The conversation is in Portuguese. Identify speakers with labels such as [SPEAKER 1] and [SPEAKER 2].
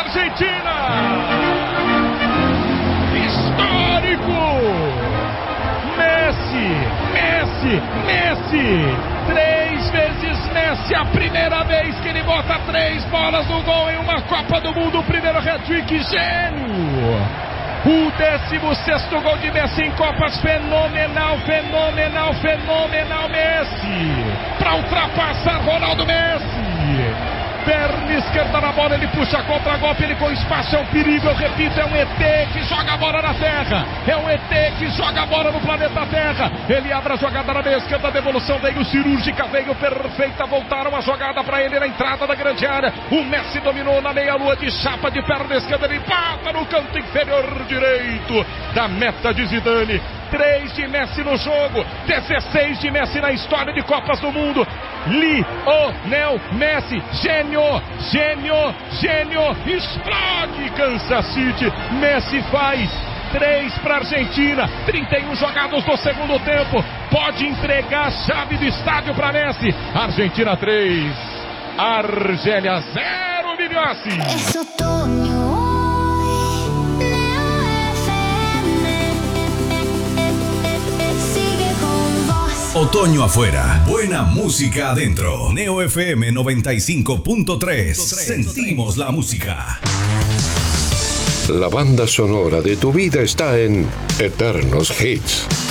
[SPEAKER 1] Argentina. Histórico. Messi. 3 vezes Messi, a primeira vez que ele bota 3 bolas no gol em uma Copa do Mundo. O primeiro hat-trick, gênio. O 16º gol de Messi em Copas, fenomenal, Messi, para ultrapassar Ronaldo Messi. Perna esquerda na bola, ele puxa contra-golpe, ele com espaço, é um perigo, eu repito, é um ET que joga a bola na terra, é um ET que joga a bola no planeta Terra. Ele abre a jogada na meia esquerda, a devolução veio cirúrgica, veio perfeita, voltaram a jogada para ele na entrada da grande área. O Messi dominou na meia-lua de chapa de perna esquerda, ele bata no canto inferior direito da meta de Zidane. 3 de Messi no jogo, 16 de Messi na história de Copas do Mundo. Lionel Messi, gênio, explode Kansas City. Messi faz 3 para a Argentina, 31 jogados no segundo tempo, pode entregar a chave do estádio para Messi. Argentina 3, Argélia 0, Viviossi.
[SPEAKER 2] Otoño afuera, buena música adentro. Neo FM 95.3. Sentimos la música.
[SPEAKER 3] La banda sonora de tu vida está en Eternos Hits.